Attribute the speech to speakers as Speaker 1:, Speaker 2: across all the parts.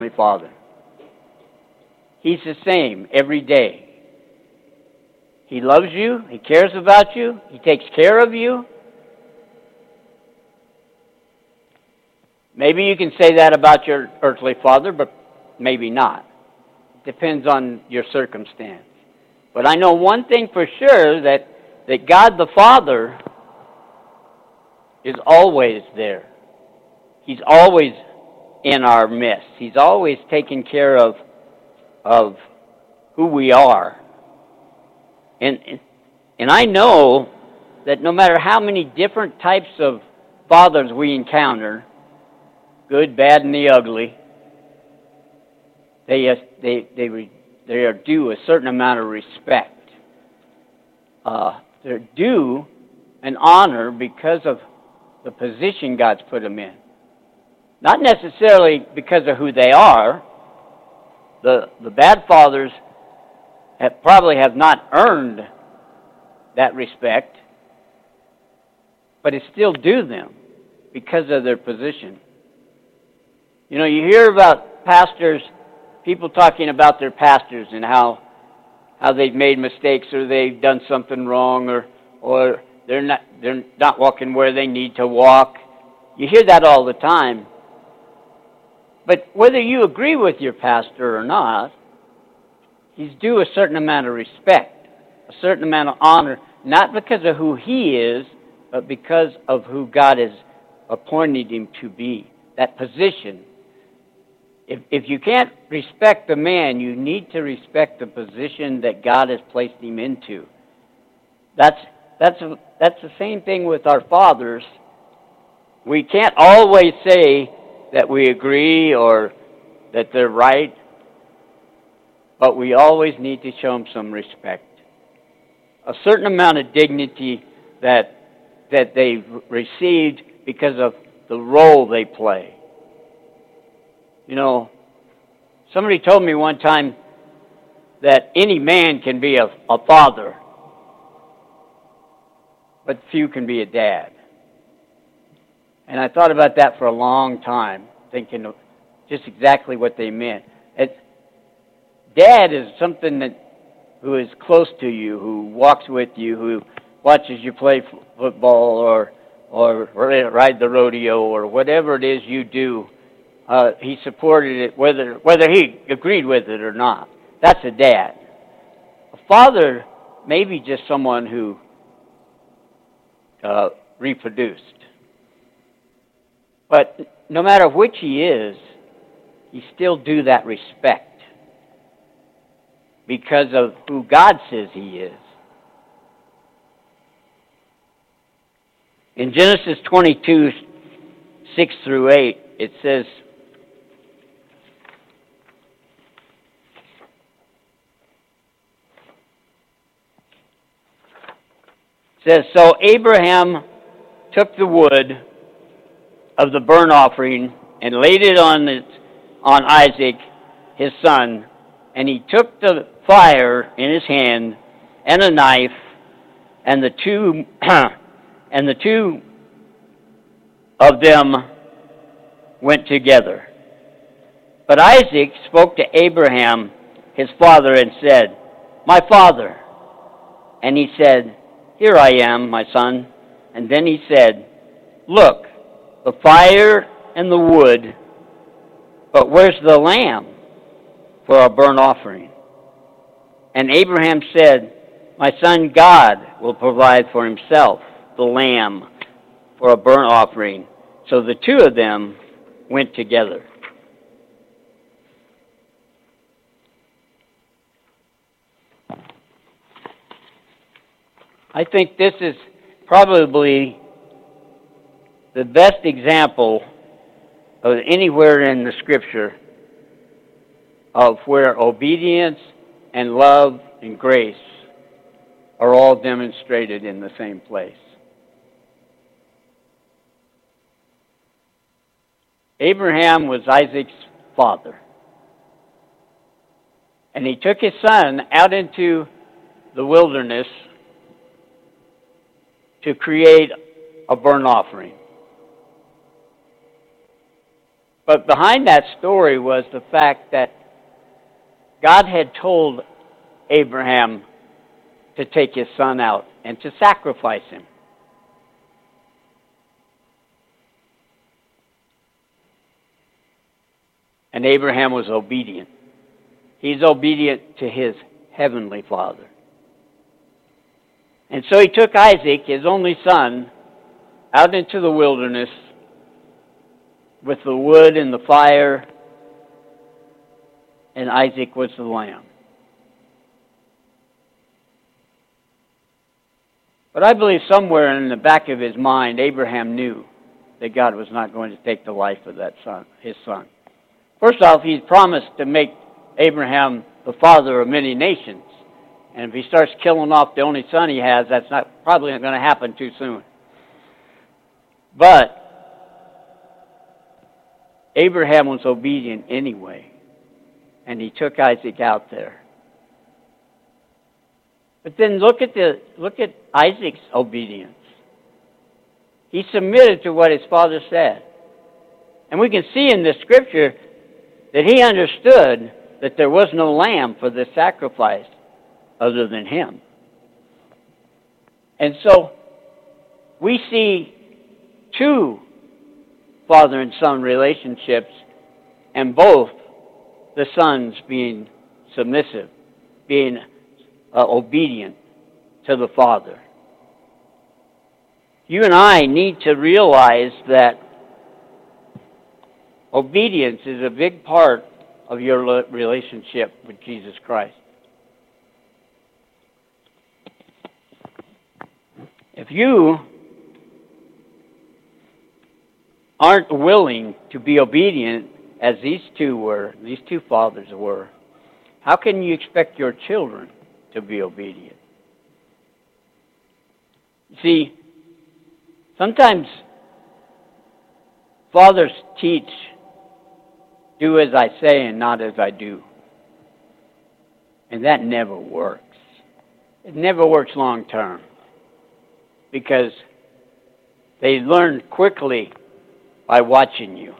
Speaker 1: Father. He's the same every day. He loves you. He cares about you. He takes care of you. Maybe you can say that about your earthly father, but maybe not. It depends on your circumstance. But I know one thing for sure, that God the Father is always there. He's always in our midst. He's always taking care of who we are. And I know that no matter how many different types of fathers we encounter, good, bad, and the ugly, they are due a certain amount of respect. They're due an honor because of the position God's put them in. Not necessarily because of who they are. The bad fathers probably have not earned that respect, but it's still due them because of their position. You know, you hear about pastors, people talking about their pastors and how they've made mistakes, or they've done something wrong, or they're not walking where they need to walk. You hear that all the time. But whether you agree with your pastor or not, he's due a certain amount of respect, a certain amount of honor, not because of who he is, but because of who God has appointed him to be, that position. If you can't respect the man, you need to respect the position that God has placed him into. That's the same thing with our fathers. We can't always say that we agree or that they're right, but we always need to show them some respect. A certain amount of dignity that they've received because of the role they play. You know, somebody told me one time that any man can be a father, but few can be a dad. And I thought about that for a long time, thinking of just exactly what they meant. Dad is something who is close to you, who walks with you, who watches you play football or ride the rodeo or whatever it is you do. He supported it, whether he agreed with it or not. That's a dad. A father may be just someone who reproduced. But no matter which he is, he still due that respect because of who God says he is. In Genesis 22, 6 through 8, it says, so Abraham took the wood of the burnt offering and laid it on Isaac, his son, and he took the fire in his hand and a knife, and the two of them went together. But Isaac spoke to Abraham, his father, and said, "My father." And he said, "Here I am, my son." And then he said, "Look, the fire and the wood, but where's the lamb for a burnt offering?" And Abraham said, "My son, God will provide for himself the lamb for a burnt offering." So the two of them went together. I think this is probably the best example of anywhere in the Scripture of where obedience and love and grace are all demonstrated in the same place. Abraham was Isaac's father, and he took his son out into the wilderness to create a burnt offering. But behind that story was the fact that God had told Abraham to take his son out and to sacrifice him. And Abraham was obedient. He's obedient to his heavenly Father. And so he took Isaac, his only son, out into the wilderness with the wood and the fire, and Isaac was the lamb. But I believe somewhere in the back of his mind, Abraham knew that God was not going to take the life of that son, his son. First off, he's promised to make Abraham the father of many nations. And if he starts killing off the only son he has, that's probably not going to happen too soon. But Abraham was obedient anyway, and he took Isaac out there. But then look at Isaac's obedience. He submitted to what his father said. And we can see in the scripture that he understood that there was no lamb for the sacrifice other than him. And so we see two father and son relationships, and both the sons being submissive, being obedient to the father. You and I need to realize that obedience is a big part of your relationship with Jesus Christ. If you aren't willing to be obedient as these two fathers were, how can you expect your children to be obedient? See, sometimes fathers teach, do as I say and not as I do. And that never works. It never works long term. Because they learn quickly by watching you.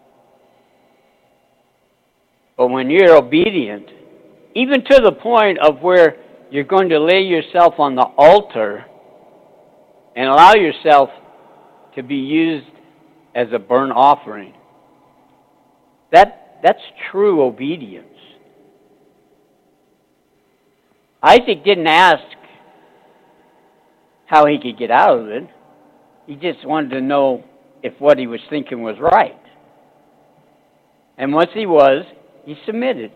Speaker 1: But when you're obedient, even to the point of where you're going to lay yourself on the altar and allow yourself to be used as a burnt offering, that's true obedience. Isaac didn't ask how he could get out of it. He just wanted to know if what he was thinking was right. And once he was, he submitted.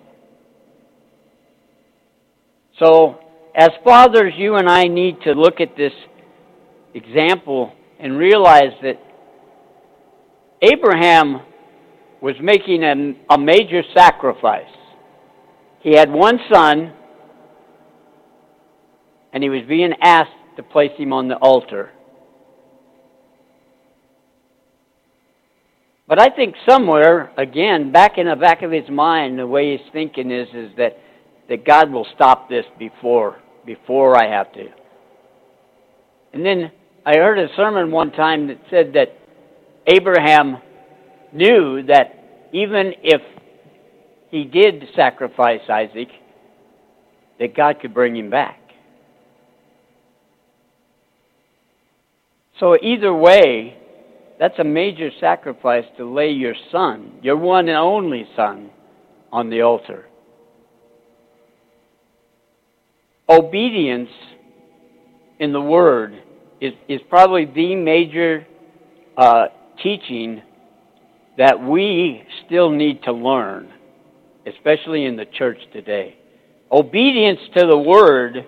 Speaker 1: So, as fathers, you and I need to look at this example and realize that Abraham was making a major sacrifice. He had one son, and he was being asked to place him on the altar. But I think somewhere, again, back in the back of his mind, the way he's thinking is that God will stop this before I have to. And then I heard a sermon one time that said that Abraham knew that even if he did sacrifice Isaac, that God could bring him back. So either way, that's a major sacrifice to lay your son, your one and only son, on the altar. Obedience in the Word is probably the major teaching that we still need to learn, especially in the church today. Obedience to the Word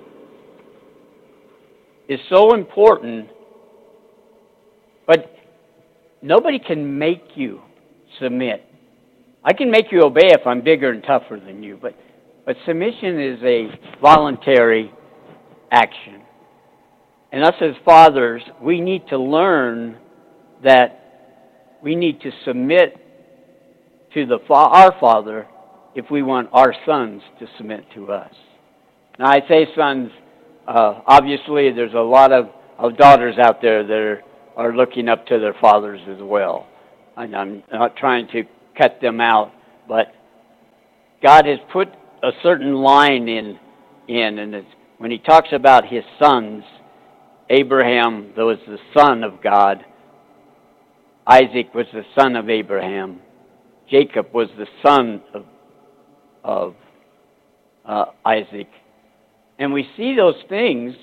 Speaker 1: is so important, but nobody can make you submit. I can make you obey if I'm bigger and tougher than you, but submission is a voluntary action. And us as fathers, we need to learn that we need to submit to our Father if we want our sons to submit to us. Now I say sons, obviously there's a lot of daughters out there that are looking up to their fathers as well. And I'm not trying to cut them out, but God has put a certain line in and it's, when he talks about his sons, Abraham was the son of God, Isaac was the son of Abraham, Jacob was the son of Isaac. And we see those things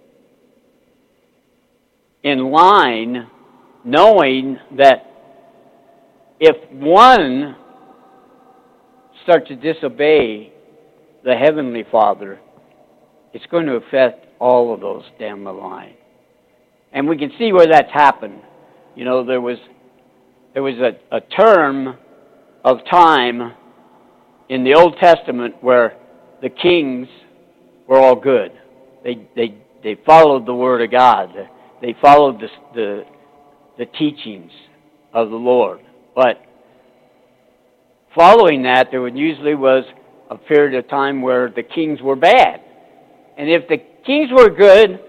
Speaker 1: in line, knowing that if one starts to disobey the Heavenly Father, it's going to affect all of those down the line. And we can see where that's happened. You know, there was a term of time in the Old Testament where the kings were all good. They followed the Word of God. They followed the teachings of the Lord. But following that, there usually was a period of time where the kings were bad. And if the kings were good,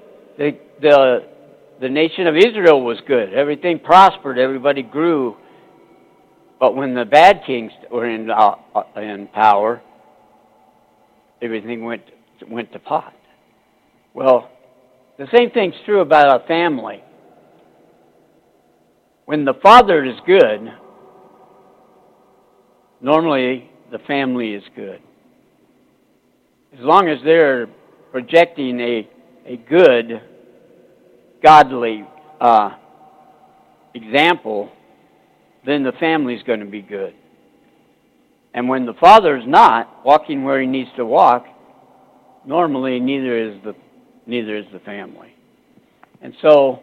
Speaker 1: the nation of Israel was good. Everything prospered. Everybody grew. But when the bad kings were in power, everything went to pot. Well, the same thing's true about a family. When the father is good, normally the family is good. As long as they're projecting a good, godly example, then the family's going to be good. And when the father's not walking where he needs to walk, normally neither is the family. And so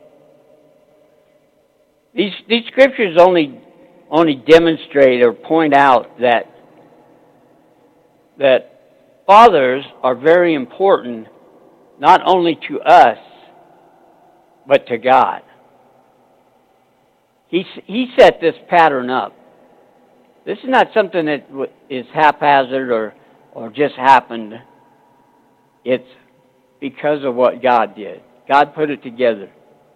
Speaker 1: these scriptures only demonstrate or point out that fathers are very important, not only to us, but to God. He set this pattern up. This is not something that is haphazard or just happened. It's because of what God did. God put it together.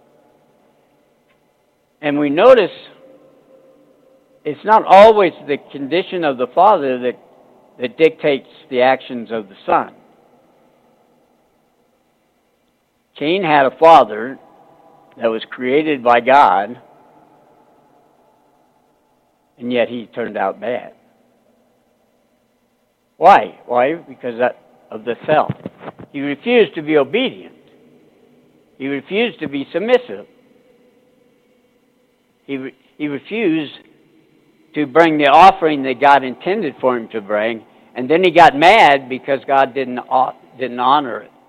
Speaker 1: And we notice it's not always the condition of the father that dictates the actions of the son. Cain had a father that was created by God, and yet he turned out bad. Why? Why? Because of the self. He refused to be obedient. He refused to be submissive. He refused to bring the offering that God intended for him to bring, and then he got mad because God didn't honor it.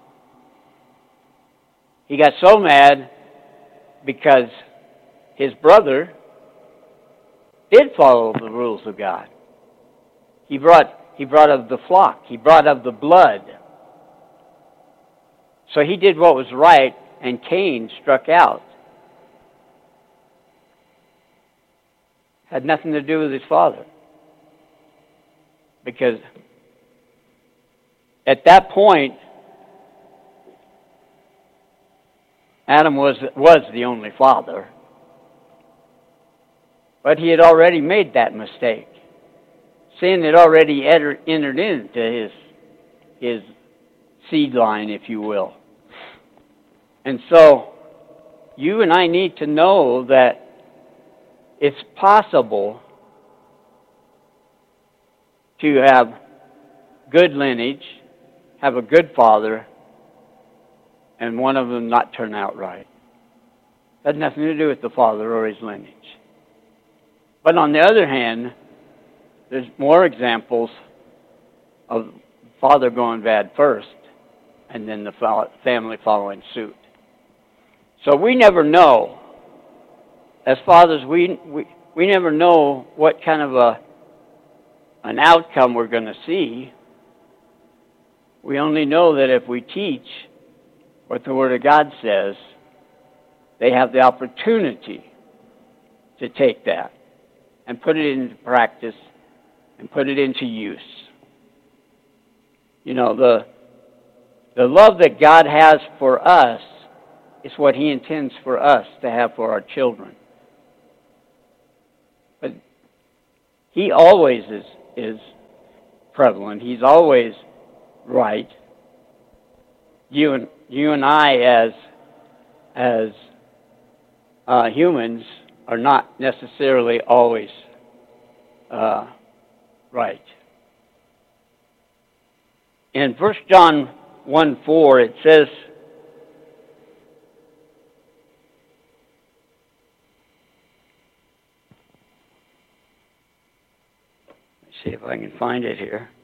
Speaker 1: He got so mad because his brother did follow the rules of God. He brought of the flock. He brought of the blood. So he did what was right, and Cain struck out. Had nothing to do with his father. Because at that point, Adam was the only father. But he had already made that mistake. Sin had already entered into his seed line, if you will. And so, you and I need to know that it's possible to have good lineage, have a good father, and one of them not turn out right. That has nothing to do with the father or his lineage. But on the other hand, there's more examples of father going bad first, and then the family following suit. So we never know. As fathers, we never know what kind of an outcome we're going to see. We only know that if we teach what the Word of God says, they have the opportunity to take that and put it into practice and put it into use. You know, the love that God has for us is what He intends for us to have for our children. But He always is prevalent. He's always right. You and I as humans are not necessarily always right. In 1 John 1:4 it says, let's see if I can find it here.